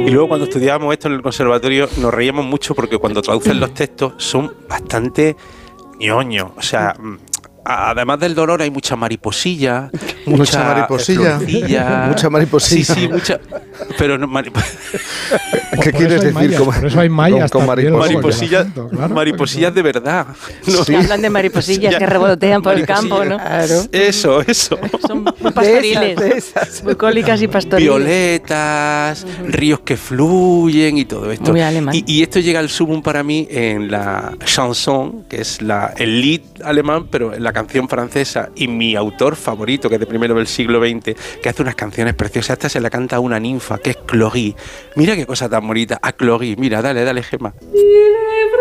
Y luego cuando estudiábamos esto en el conservatorio nos reíamos mucho porque cuando traducen los textos son bastante ñoños. O sea, además del dolor hay mucha mariposilla, mucha mariposilla, mucha mariposilla. Sí, mucha. Pero no, ¿qué quieres decir? Mayas, por eso hay mayas con mariposillas, claro, mariposillas de verdad. No, sí. Hablan de mariposillas que revolotean por el campo, ¿no? Claro. Eso. Son muy pastoriles, de esas. Bucólicas y pastoriles. Violetas, ríos que fluyen y todo esto. Muy alemán. Y esto llega al sumum para mí en la chanson, que es el lied alemán, pero en la canción francesa, y mi autor favorito, que es de primero del siglo XX, que hace unas canciones preciosas. Esta se la canta a una ninfa, que es Cloris. Mira qué cosa tan bonita. A Cloris, mira, dale, Gemma.